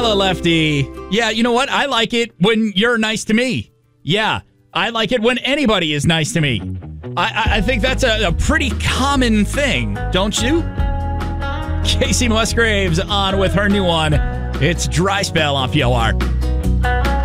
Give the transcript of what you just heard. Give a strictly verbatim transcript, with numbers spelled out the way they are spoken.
Hello, Lefty. Yeah, you know what? I like it when you're nice to me. Yeah, I like it when anybody is nice to me. I, I, I think that's a, a pretty common thing, don't you? Casey Musgraves on with her new one. It's Dry Spell on P O R.